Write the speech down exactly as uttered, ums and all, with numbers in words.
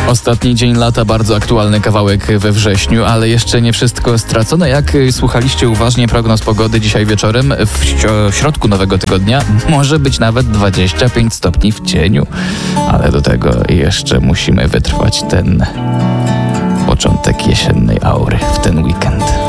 Ostatni dzień lata, bardzo aktualny kawałek we wrześniu, ale jeszcze nie wszystko stracone. Jak słuchaliście uważnie prognoz pogody dzisiaj wieczorem, w środku nowego tygodnia może być nawet dwadzieścia pięć stopni w cieniu. Ale do tego jeszcze musimy wytrwać ten początek jesiennej aury w ten weekend.